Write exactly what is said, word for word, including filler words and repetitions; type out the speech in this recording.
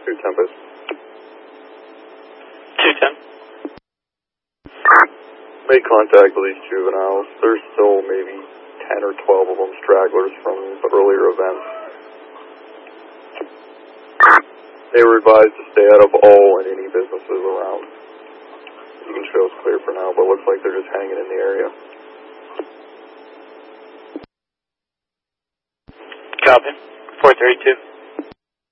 two Tempest. two ten. Made contact with these juveniles. There's still maybe ten or twelve of them stragglers from the earlier events. They were advised to stay out of all and any businesses around. You can show us clear for now, but it looks like they're just hanging in the area. Copy. four thirty-two.